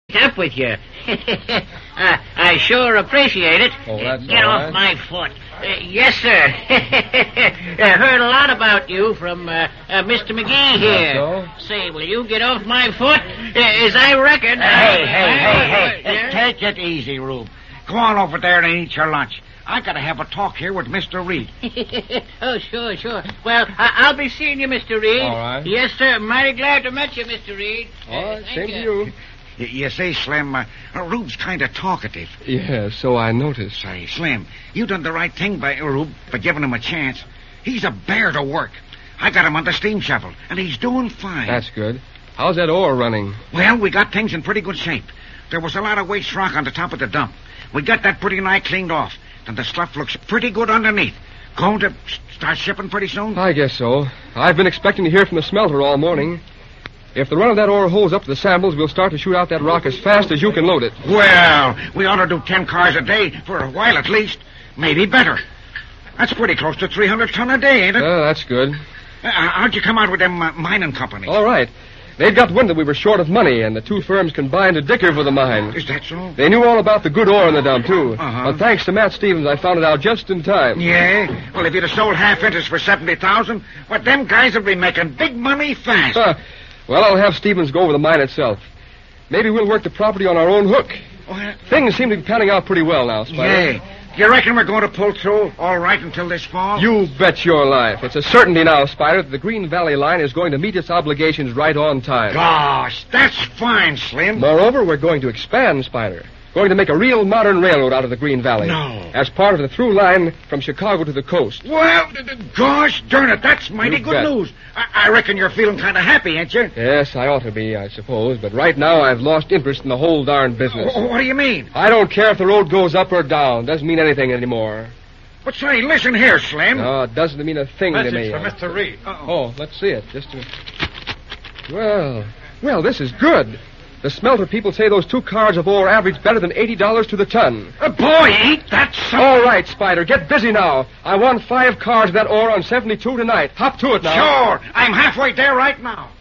up with you. I sure appreciate it. Oh, that's Get all off right. my foot. Yes, sir. I heard a lot about you from Mr. McGee here. That's Say, will you get off my foot? As I reckon... Hey, take it easy, Rube. Go on over there and eat your lunch. I gotta have a talk here with Mr. Reed. Oh, sure. Well, I'll be seeing you, Mr. Reed. All right. Yes, sir. Mighty glad to meet you, Mr. Reed. All right, Thank same to you. You see, Slim, Rube's kind of talkative. Yeah, so I noticed. Say, Slim, you done the right thing by Rube by giving him a chance. He's a bear to work. I got him on the steam shovel, and he's doing fine. That's good. How's that ore running? Well, we got things in pretty good shape. There was a lot of waste rock on the top of the dump. We got that pretty nigh cleaned off, and the stuff looks pretty good underneath. Going to start shipping pretty soon? I guess so. I've been expecting to hear from the smelter all morning. If the run of that ore holds up to the samples, we'll start to shoot out that rock as fast as you can load it. Well, we ought to do 10 cars a day for a while at least. Maybe better. That's pretty close to 300 ton a day, ain't it? That's good. How'd you come out with them mining companies? All right. They'd got wind that we were short of money, and the two firms combined to dicker for the mine. Is that so? They knew all about the good ore in the dump, too. Uh-huh. But thanks to Matt Stevens, I found it out just in time. Yeah? Well, if you'd have sold half interest for $70,000, well, them guys would be making big money fast. Well, I'll have Stevens go over the mine itself. Maybe we'll work the property on our own hook. Well, Things seem to be panning out pretty well now, Spider. yeah. You reckon we're going to pull through all right until this fall? You bet your life. It's a certainty now, Spider, that the Green Valley Line is going to meet its obligations right on time. Gosh, that's fine, Slim. Moreover, we're going to expand, Spider. Going to make a real modern railroad out of the Green Valley. No. As part of the through line from Chicago to the coast. Well, gosh darn it, that's mighty You good bet. news. I reckon you're feeling kind of happy, ain't you? Yes, I ought to be, I suppose. But right now, I've lost interest in the whole darn business. What do you mean? I don't care if the road goes up or down. Doesn't mean anything anymore. But say, listen here, Slim. No, it doesn't mean a thing to me. Mr. Reed. Oh, let's see it. Just a... Well, this is good. The smelter people say those 2 cars of ore average better than $80 to the ton. Boy, ain't that something? All right, Spider, get busy now. I want 5 cars of that ore on 72 tonight. Hop to it now. Sure. I'm halfway there right now.